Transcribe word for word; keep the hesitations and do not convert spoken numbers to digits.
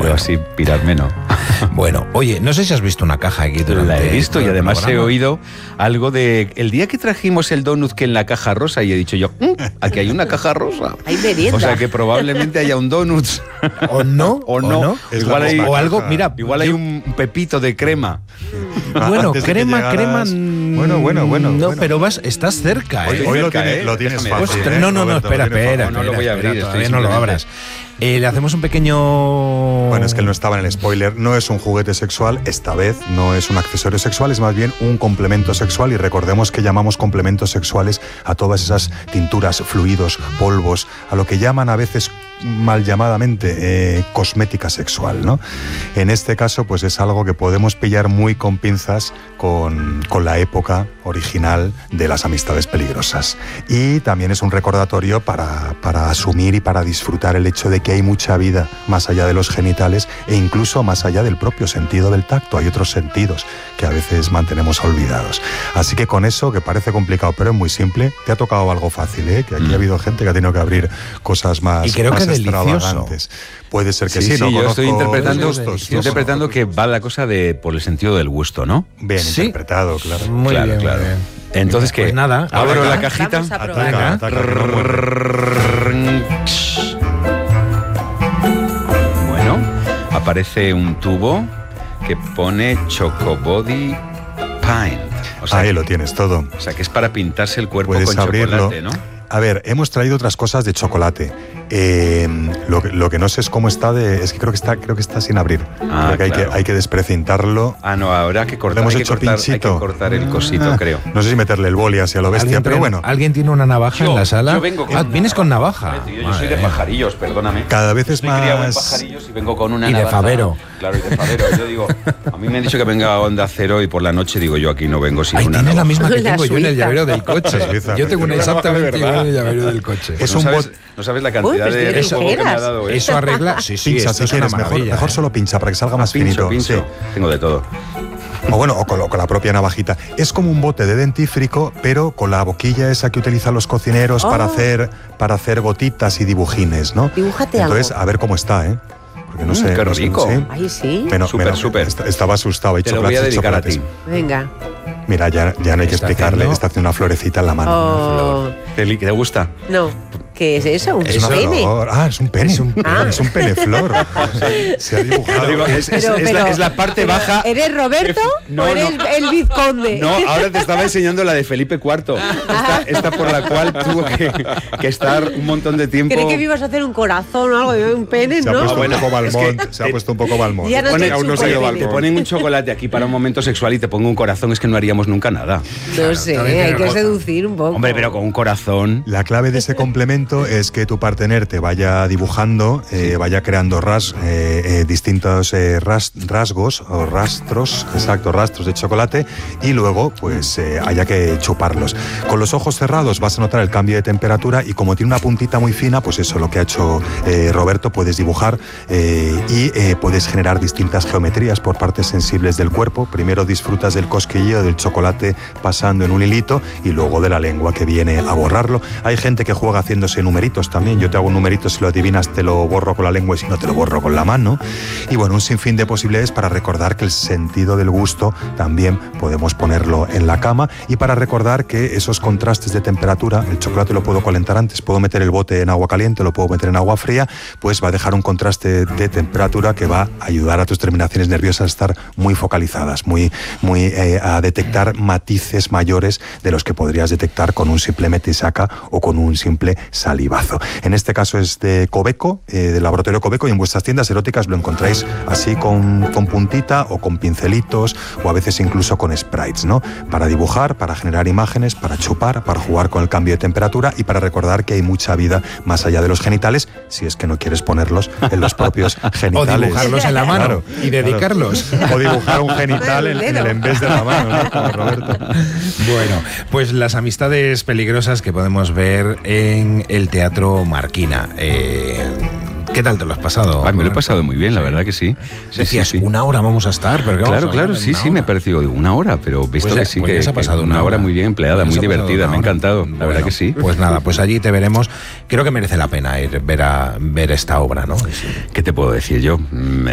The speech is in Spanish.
bueno. Así pirarme no. Bueno, oye, no sé si has visto una caja aquí durante... La he visto y además programa. he oído algo de... El día que trajimos el donut que en la caja rosa y he dicho yo, mmm, aquí hay una caja rosa. Hay merienda. O sea que probablemente haya un donut. O no, o no. O, no. Igual hay, o algo, mira... Igual hay un pepito de crema. Bueno, Antes de que crema, llegaras- crema... Bueno, bueno, bueno. No, bueno. pero vas, estás cerca, Hoy, ¿eh? hoy lo, cerca, tiene- ¿eh? lo tienes Déjame- fácil. Ostras, ¿eh? no, no, no, Roberto, espera, lo tienes espera, fácil. No lo voy a espera, abrir, todavía estoy no lo simplemente- abras. Eh, le hacemos un pequeño... Bueno, es que él no estaba en el spoiler. No es un juguete sexual, esta vez no es un accesorio sexual, es más bien un complemento sexual. Y recordemos que llamamos complementos sexuales a todas esas tinturas, fluidos, polvos, a lo que llaman a veces mal llamadamente eh, cosmética sexual, ¿no? En este caso, pues es algo que podemos pillar muy con pinzas con, con la época original de las amistades peligrosas. Y también es un recordatorio para, para asumir y para disfrutar el hecho de que hay mucha vida más allá de los genitales e incluso más allá del propio sentido del tacto. Hay otros sentidos que a veces mantenemos olvidados. Así que con eso, que parece complicado, pero es muy simple, te ha tocado algo fácil, ¿eh? Que aquí Mm. ha habido gente que ha tenido que abrir cosas más, Y creo más que delicioso. extravagantes. Puede ser que Sí, sí, sí, no yo conozco estoy interpretando, los gustos, estoy no interpretando que conozco va la cosa de por el sentido del gusto, ¿no? bien Sí. interpretado, claro. Muy claro, bien, claro. muy bien. Entonces, ¿qué? Pues nada, abro ahora- la cajita. Vamos a probar. Venga. Ataca, ataca, que no muerde. Bueno, aparece un tubo que pone Chocobody Paint. O sea, Ahí que- lo tienes todo. O sea, que es para pintarse el cuerpo Puedes con abrirlo. chocolate, ¿no? A ver, hemos traído otras cosas de chocolate. Eh, lo, que- lo que no sé es cómo está de. Es que creo que está, creo que está sin abrir. Ah, creo que hay, claro. que hay que desprecintarlo. Ah, no, habrá que cortar, Le hemos hay que hecho cortar, hay que pinchito. cortar el cosito, Ah, creo. No sé si meterle el boli así a lo bestia, ¿Alguien, pero trae- bueno. ¿Alguien tiene una navaja Yo- en la sala? yo vengo con Ah, una vienes con navaja. Yo, yo soy de Madre. pajarillos, perdóname. Cada vez es Soy criado en más. pajarillos y vengo con una Y de navaja. favero. Claro, y de favero. Yo digo, a mí me han dicho que venga a Onda Cero y por la noche digo yo aquí no vengo sin Ay, una tienes la navaja. misma que La tengo yo en el suiza. llavero del coche. La suiza, Yo tengo una pero exactamente de igual verdad. en el llavero del coche. Es no, un sabes, bot- no sabes la cantidad Uy, pues de tienes juego que me ha tijeras. dado eso. Eso arregla... Sí, sí, Pincha esto si es una quieres, mejor, maravilla, mejor ¿eh? solo pincha para que salga Ah, más pincho, finito. pincho. Sí. Tengo de todo. O bueno, o con, o con la propia navajita. Es como un bote de dentífrico, pero con la boquilla esa que utilizan los cocineros Oh. para hacer para hacer gotitas y dibujines, ¿no? Dibújate Entonces, algo. a ver cómo está, ¿eh? Porque no Mm, sé. qué no sé, rico. sí. Ay, sí. Pero, Súper, mira, súper. est- Estaba asustado. Hay Te lo voy a chocolates y dedicar a chocolates. ti. Venga. Mira, ya, ya no hay que Está explicarle. haciendo- Está haciendo una florecita en la mano. Oh, ¿Te, li- te gusta? no. ¿Qué es eso? ¿Un Es una pene? flor. Ah, es un pene. Es un, Ah. es un peneflor. Se ha dibujado. Digo, es, es- Pero- es la, pero- es la parte pero, baja. ¿Eres Roberto No, o eres no. el vizconde? No, ahora te estaba enseñando la de Felipe cuarto. Esta, esta por la cual tuvo que, que estar un montón de tiempo. Creí que me ibas a hacer un corazón o algo, de un pene, Se ha ¿no? puesto bueno, un poco es Balmont. que- Se ha puesto un poco Balmont. Ya no Pone- te aún no se ha ido chupo el Te ponen un chocolate aquí para un momento sexual y te pongo un corazón, es que no haríamos nunca nada. No sé, también hay tiene que razón. seducir un poco. Hombre, pero con un corazón. La clave de ese complemento es que tu partener te vaya dibujando, eh, vaya creando ras, eh, eh, distintos eh, ras- rasgos o rastros, exacto, rastros de chocolate y luego pues eh, haya que chuparlos. Con los ojos cerrados vas a notar el cambio de temperatura y como tiene una puntita muy fina, pues eso, lo que ha hecho eh, Roberto, puedes dibujar eh, y eh, puedes generar distintas geometrías por partes sensibles del cuerpo. Primero disfrutas del cosquilleo del chocolate pasando en un hilito y luego de la lengua que viene a borrarlo. Hay gente que juega haciéndose numeritos también. Yo te hago un numerito, si lo adivinas te lo borro con la lengua y si no te lo borro con la mano. Y bueno, un sinfín de posibilidades para recordar que el sentido del gusto también podemos ponerlo en la cama y para recordar que esos contrastes de temperatura, el chocolate lo puedo calentar antes, puedo meter el bote en agua caliente, lo puedo meter en agua fría, pues va a dejar un contraste de temperatura que va a ayudar a tus terminaciones nerviosas a estar muy focalizadas, muy, muy eh, a detectar matices mayores de los que podrías detectar con un simple metisaca o con un simple salivazo. En este caso es de Cobeco, eh, del laboratorio Cobeco, y en vuestras tiendas eróticas lo encontráis así con, con puntita o con pincelitos o a veces incluso con sprites, ¿no? Para dibujar, para generar imágenes, para chupar, para jugar con el cambio de temperatura y para recordar que hay mucha vida más allá de los genitales, si es que no quieres ponerlos en los propios O genitales. dibujarlos en la mano Claro, y dedicarlos. claro. O dibujar un genital en, en el en vez de la mano, ¿no? Como Roberto. Bueno, pues las amistades peligrosas que podemos ver en el Teatro Marquina. Eh, ¿Qué tal te lo has pasado? Ay, me lo he pasado muy bien, la verdad que sí. Sí, Decías, sí, sí. una hora vamos a estar, pero ¿qué vamos Claro, a claro, hablar en sí, una sí, me ha hora? parecido digo, una hora, pero visto Pues ya- que sí, pues que, ya se ha que pasado una una hora hora. muy bien empleada, Pues muy se ha pasado divertida, una me ha hora. encantado, la Bueno, verdad que sí. Pues nada, pues allí te veremos. Creo que merece la pena ir ver a ver esta obra, ¿no? Sí. ¿Qué te puedo decir yo? Mm,